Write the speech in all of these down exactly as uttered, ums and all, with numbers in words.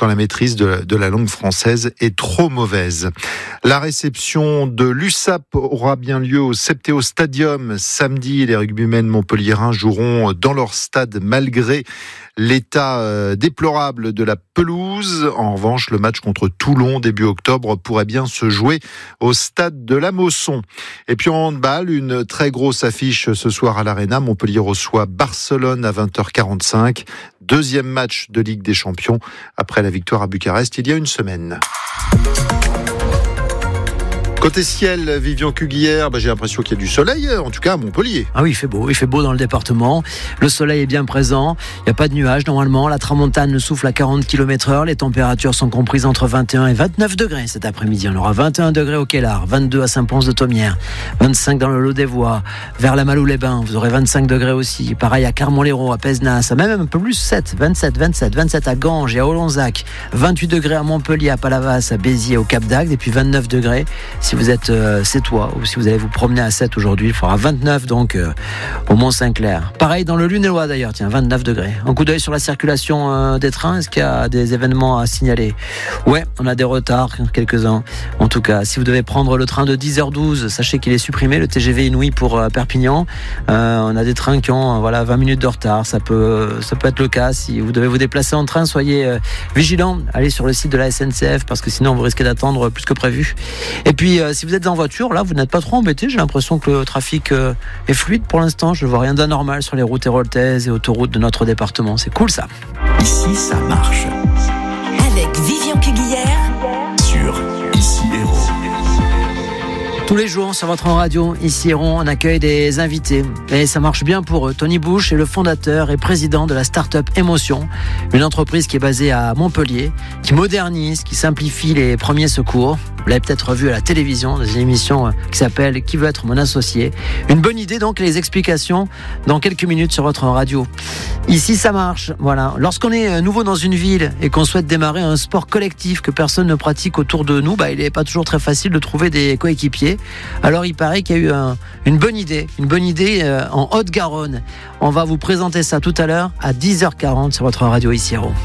quand la maîtrise de, de la langue française est trop mauvaise. La réception de l'U S A P aura bien lieu au Septéo Stadium samedi. Les rugbymen montpelliérains joueront dans leur stade malgré l'état euh, déplorable de la pelouse. En revanche, le match contre Toulon début octobre pourrait bien se jouer au stade de la Mosson. Et puis en handball, une très grosse affiche ce soir à l'Arena. Montpellier reçoit Barcelone à vingt heures quarante-cinq. Deuxième match de Ligue des Champions après la victoire à Bucarest il y a une semaine. Côté ciel, Vivian Cuguière, bah j'ai l'impression qu'il y a du soleil, en tout cas à Montpellier. Ah oui, il fait beau, il fait beau dans le département. Le soleil est bien présent, il n'y a pas de nuages normalement. La tramontane souffle à quarante kilomètres heure. Les températures sont comprises entre vingt et un et vingt-neuf degrés cet après-midi. On aura vingt et un degrés au Kellar, vingt-deux à Saint-Pons-de-Thomières, vingt-cinq dans le Lot-des-Voix, vers la Malou-les-Bains. Vous aurez vingt-cinq degrés aussi. Pareil à Carmont-Lérault, à Pézenas, même un peu plus sept, vingt-sept, vingt-sept, vingt-sept à Ganges et à Olonzac, vingt-huit degrés à Montpellier, à Palavas, à Béziers, au Cap d'Agde, et puis vingt-neuf degrés si vous êtes euh, c'est toi, ou si vous allez vous promener à sept aujourd'hui, il fera vingt-neuf donc euh, au Mont-Saint-Clair. Pareil dans le Lunélois d'ailleurs, tiens, vingt-neuf degrés. Un coup d'œil sur la circulation euh, des trains, est-ce qu'il y a des événements à signaler? Ouais, on a des retards, quelques-uns. En tout cas, si vous devez prendre le train de dix heures douze, sachez qu'il est supprimé, le T G V Inouï pour euh, Perpignan. Euh, on a des trains qui ont euh, voilà, vingt minutes de retard, ça peut, ça peut être le cas. Si vous devez vous déplacer en train, soyez euh, vigilants, allez sur le site de la S N C F parce que sinon vous risquez d'attendre plus que prévu. Et puis euh, si vous êtes en voiture, là vous n'êtes pas trop embêté, j'ai l'impression que le trafic euh, est fluide pour l'instant, je ne vois rien d'anormal sur les routes héroltaises et autoroutes de notre département, c'est cool ça. Ici ça marche. Avec Vivian Cuguière sur Ici Héros. Tous les jours sur votre radio, ici Héron, on accueille des invités et ça marche bien pour eux. Tony Bush est le fondateur et président de la start-up Émotion, une entreprise qui est basée à Montpellier, qui modernise, qui simplifie les premiers secours. Vous l'avez peut-être vu à la télévision, dans une émission qui s'appelle Qui veut être mon associé. Une bonne idée donc, les explications dans quelques minutes sur votre radio. Ici ça marche, voilà. Lorsqu'on est nouveau dans une ville et qu'on souhaite démarrer un sport collectif que personne ne pratique autour de nous, bah, il n'est pas toujours très facile de trouver des coéquipiers. Alors il paraît qu'il y a eu un, une bonne idée, une bonne idée euh, en Haute-Garonne. On va vous présenter ça tout à l'heure à dix heures quarante sur votre radio Ici Héros.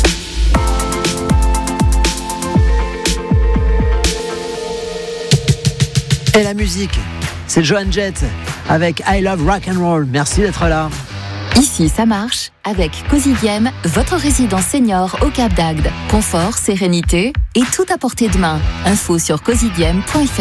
Et la musique, c'est Joan Jett avec I Love Rock and Roll. Merci d'être là. Ici ça marche avec Cosidiem, votre résidence senior au Cap d'Agde. Confort, sérénité et tout à portée de main. Info sur cosidiem point f r.